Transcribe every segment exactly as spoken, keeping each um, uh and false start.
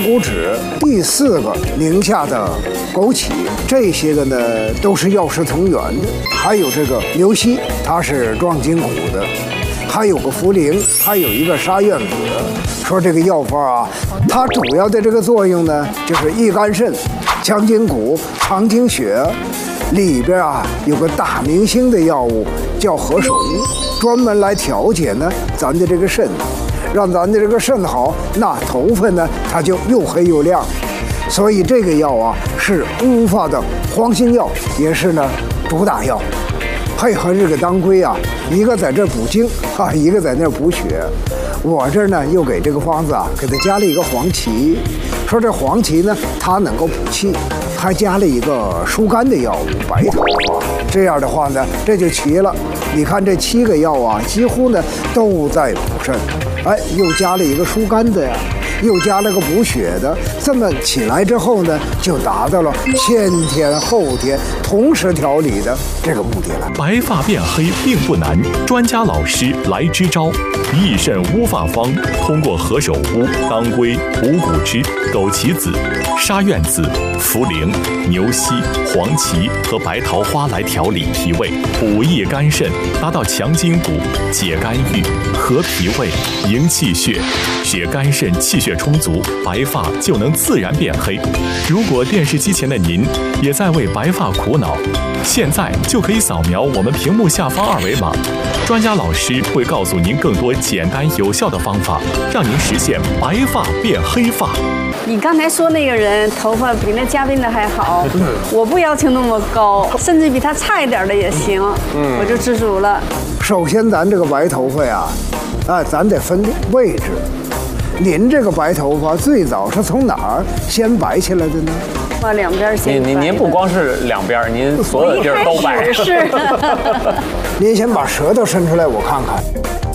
土脂，第四个宁夏的枸杞，这些个呢都是药食同源的。还有这个牛膝，它是壮筋骨的。还有个茯苓，还有一个沙苑子。说这个药方啊，它主要的这个作用呢，就是益肝肾、强筋骨、藏精血。里边啊有个大明星的药物叫何首乌，专门来调节呢咱的这个肾，让咱的这个肾好，那头发呢它就又黑又亮。所以这个药啊是乌发的黄心药，也是呢主打药。配合这个当归啊，一个在这补精啊，一个在那补血。我这儿呢又给这个方子啊给它加了一个黄芪，说这黄芪呢它能够补气，还加了一个疏肝的药物白头发。这样的话呢这就齐了。你看这七个药啊，几乎呢都在补肾，哎，又加了一个疏肝的呀。又加了个补血的，这么起来之后呢，就达到了先天后天同时调理的这个目的了。 白发变黑并不难，专家老师来支招。益肾乌发方通过何首乌、当归、五谷枝、枸杞子、沙苑子、茯苓、牛膝、黄芪和白桃花来调理脾胃，补益肝肾，达到强筋骨、解肝郁、和脾胃、营气血，使肝肾气血充足，白发就能自然变黑。如果电视机前的您也在为白发苦恼，现在就可以扫描我们屏幕下方二维码，专家老师会告诉您更多简单有效的方法，让您实现白发变黑发。 你刚才说那个人头发比那嘉宾的还好，我不要求那么高，甚至比他差一点的也行，我就知足了。 首先，咱这个白头发呀，啊，咱得分位置。您这个白头发最早是从哪儿先白起来的呢？ 把两边先。 您您您不光是两边，您所有地儿都白。 是。 您先把舌头伸出来，我看看。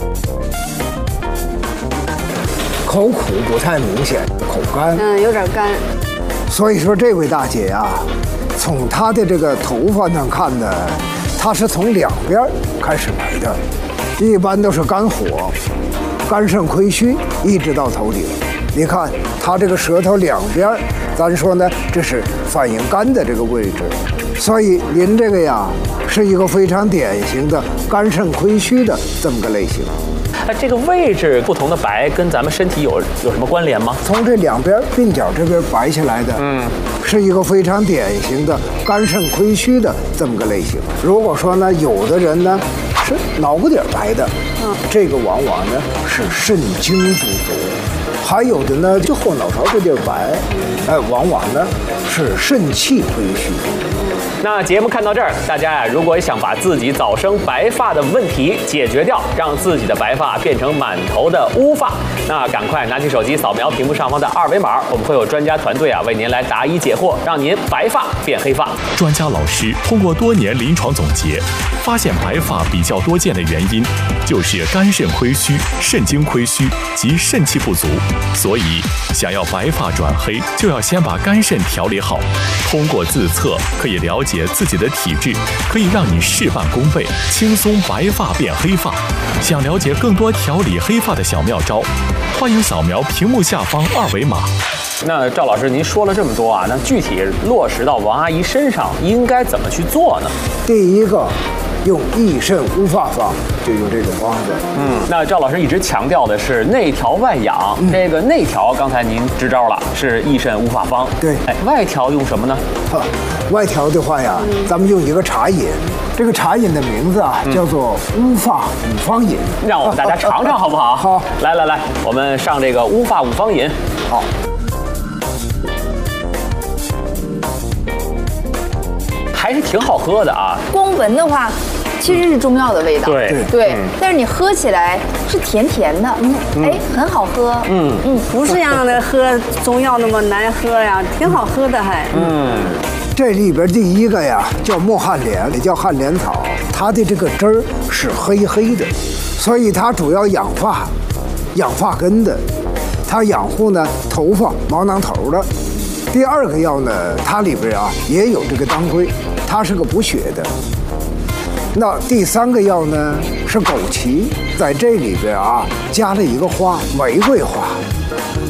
口苦不太明显，口干。 嗯，有点干。 所以说，这位大姐呀、啊，从她的这个头发上看呢，她是从两边开始白的，一般都是肝火。肝肾亏虚一直到头顶，你看它这个舌头两边，咱说呢，这是反映肝的这个位置，所以您这个呀是一个非常典型的肝肾亏虚的这么个类型。 那这个位置不同的白跟咱们身体有有什么关联吗？ 从这两边鬓角这边白下来的，嗯，是一个非常典型的肝肾亏虚的这么个类型。如果说呢，有的人呢是脑瓜顶白的，嗯，这个往往呢是肾精不足；还有的呢就后脑勺这地儿白，哎，往往呢是肾气亏虚。 那节目看到这儿，大家呀，如果想把自己早生白发的问题解决掉，让自己的白发变成满头的乌发，那赶快拿起手机扫描屏幕上方的二维码，我们会有专家团队啊为您来答疑解惑，让您白发变黑发。 专家老师通过多年临床总结，发现白发比较多见的原因就是肝肾亏虚、肾精亏虚及肾气不足，所以想要白发转黑，就要先把肝肾调理好。通过自测可以了解自己的体质，可以让你事半功倍，轻松白发变黑发。想了解更多调理黑发的小妙招，欢迎扫描屏幕下方二维码。 那赵老师，您说了这么多啊，那具体落实到王阿姨身上应该怎么去做呢？ 第一个，用益肾乌发方，就用这种方子。 嗯，那赵老师一直强调的是内调外养，嗯、这个内调刚才您支招了，是益肾乌发方。 对， 哎，外调用什么呢？ 哈，外调的话呀，嗯、咱们用一个茶饮，这个茶饮的名字啊、嗯、叫做乌发五方饮， 让我们大家尝尝好不好？ 好， 来来来，我们上这个乌发五方饮。 好。 还是挺好喝的啊。 光闻的话，其实是中药的味道。 对对，嗯、但是你喝起来是甜甜的，嗯，哎，很好喝。 嗯嗯，不是让的喝中药那么难喝呀，挺好喝的还。 嗯， 这里边第一个呀叫墨旱莲，也叫旱莲草，它的这个汁儿是黑黑的，所以它主要养发、养发根的，它养护呢头发、毛囊头的。第二个药呢，它里边啊也有这个当归，它是个补血的。那第三个药呢是枸杞，在这里边啊加了一个花，玫瑰花。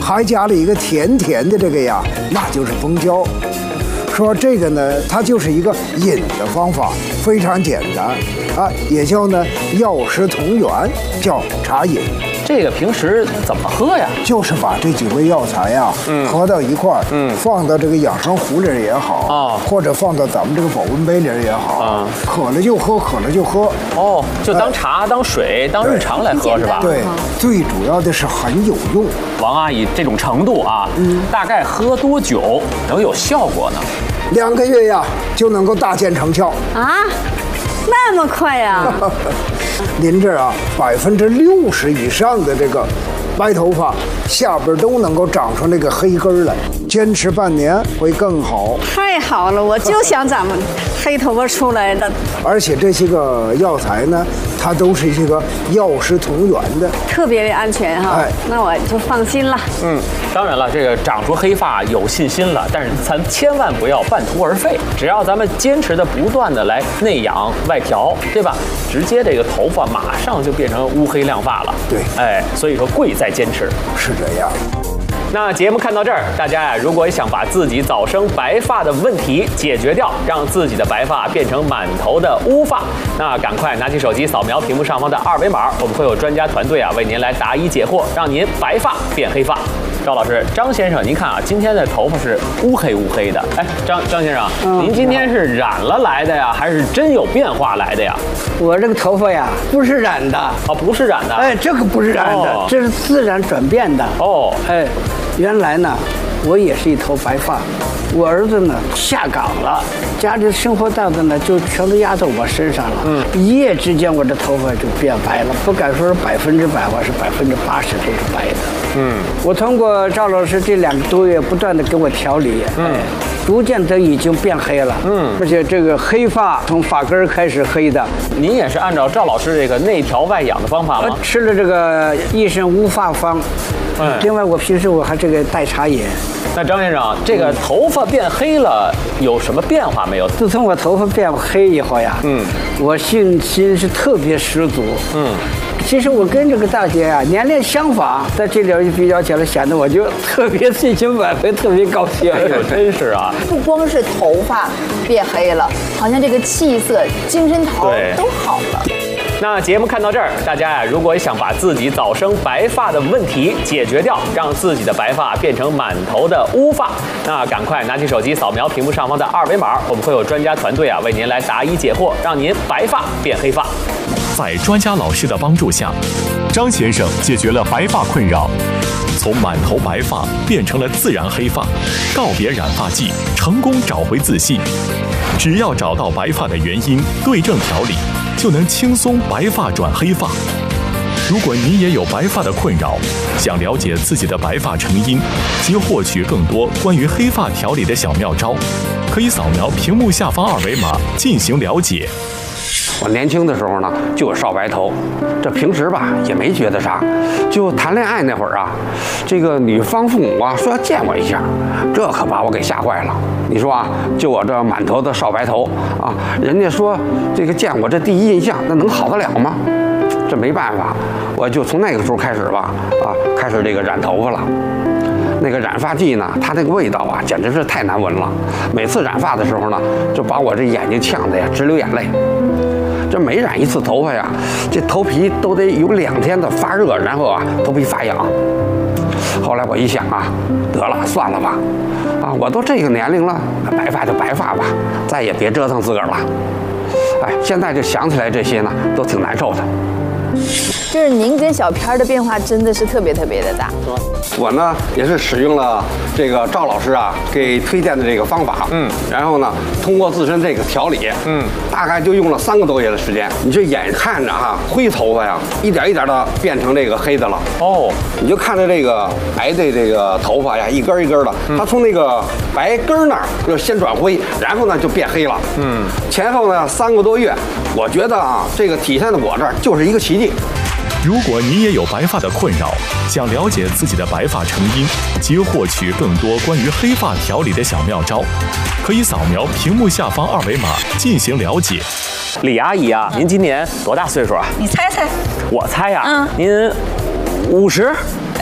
还加了一个甜甜的这个呀，那就是蜂胶。说这个呢，它就是一个饮的方法，非常简单啊，也叫呢药食同源，叫茶饮。 这个平时怎么喝呀？ 就是把这几味药材呀、嗯、合到一块儿，嗯，放到这个养生壶里也好，啊、哦，或者放到咱们这个保温杯里也好，啊、嗯，渴了就喝，渴了就喝。 哦，就当茶、呃、当水、当日常来喝是吧？ 对，最主要的是很有用。 王阿姨这种程度啊，嗯，大概喝多久能有效果呢？ 两个月呀，就能够大见成效啊。那么快呀！ 您这啊，百分之六十以上的这个白头发下边都能够长出那个黑根来，坚持半年会更好。 太好了，我就想长黑头发出来的。 而且这些个药材呢，它都是一个药食同源的， 特别的安全哈。哎，那我就放心了。 嗯，当然了，这个长出黑发有信心了，但是咱千万不要半途而废。只要咱们坚持的不断的来内养外调，对吧？直接这个头发马上就变成乌黑亮发了。 对， 哎，所以说贵在坚持。 是这样。 那节目看到这儿，大家呀，如果想把自己早生白发的问题解决掉，让自己的白发变成满头的乌发，那赶快拿起手机扫描屏幕上方的二维码，我们会有专家团队啊为您来答疑解惑，让您白发变黑发。赵老师，张先生，您看啊，今天的头发是乌黑乌黑的。哎，张张先生，嗯、您今天是染了来的呀，还是真有变化来的呀？ 我这个头发呀，不是染的。 哦，不是染的。 哎，这个不是染的，哦、这是自然转变的。哦，哎，原来呢，我也是一头白发，我儿子呢下岗了，家里的生活担子呢就全都压在我身上了。嗯，一夜之间我这头发就变白了，不敢说是百分之百，我是百分之八十都是白的。嗯，我通过赵老师这两个多月不断的给我调理，嗯，哎，逐渐的已经变黑了。嗯，而且这个黑发从发根开始黑的。 您也是按照赵老师这个内调外养的方法吗？ 我吃了这个益肾乌发方。嗯，另外我平时我还这个带茶饮。 那张先生，这个头发变黑了有什么变化没有？ 自从我头发变黑以后呀，嗯，我信心是特别十足。嗯，其实我跟这个大姐啊年龄相仿，在这点一比较起来，显得我就特别信心满分，特别高兴。 哎呦，真是啊！ 不光是头发变黑了，好像这个气色、精神头都好了。 那节目看到这儿，大家呀，如果想把自己早生白发的问题解决掉，让自己的白发变成满头的乌发，那赶快拿起手机扫描屏幕上方的二维码，我们会有专家团队啊为您来答疑解惑，让您白发变黑发。 在专家老师的帮助下，张先生解决了白发困扰，从满头白发变成了自然黑发，告别染发剂，成功找回自信。只要找到白发的原因，对症调理，就能轻松白发转黑发。如果你也有白发的困扰，想了解自己的白发成因及获取更多关于黑发调理的小妙招，可以扫描屏幕下方二维码进行了解。 我年轻的时候呢，就有少白头，这平时吧也没觉得啥，就谈恋爱那会儿啊，这个女方父母啊说要见我一下，这可把我给吓坏了。你说啊，就我这满头的少白头啊，人家说这个见我这第一印象，那能好得了吗？这没办法，我就从那个时候开始吧，啊，开始这个染头发了。那个染发剂呢，它那个味道啊，简直是太难闻了。每次染发的时候呢，就把我这眼睛呛得呀直流眼泪。这每染一次头发呀，这头皮都得有两天的发热，然后啊头皮发痒。后来我一想啊，得了，算了吧，啊，我都这个年龄了，白发就白发吧，再也别折腾自个儿了。哎，现在就想起来这些呢，都挺难受的。 就是您跟小片的变化真的是特别特别的大。 我呢也是使用了这个赵老师啊给推荐的这个方法，嗯，然后呢通过自身这个调理，嗯，大概就用了三个多月的时间。你就眼看着哈灰头发呀，一点一点的变成这个黑的了。哦，你就看着这个白的这个头发呀，一根一根的，它从那个白根那儿就先转灰，然后呢就变黑了。嗯，前后呢三个多月，我觉得啊这个体现在我这儿就是一个奇迹。 如果你也有白发的困扰，想了解自己的白发成因及获取更多关于黑发调理的小妙招，可以扫描屏幕下方二维码进行了解。 李阿姨啊，您今年多大岁数啊？ 你猜猜。 我猜呀，嗯，您五十。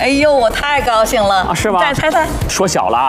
哎呦，我太高兴了啊，是吗？ 再猜猜， 说小了啊。